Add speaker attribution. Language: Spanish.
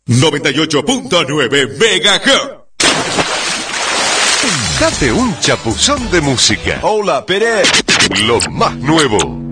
Speaker 1: 98.9 MHz.
Speaker 2: Date un chapuzón de música.
Speaker 3: Hola, Pérez.
Speaker 2: Lo más nuevo.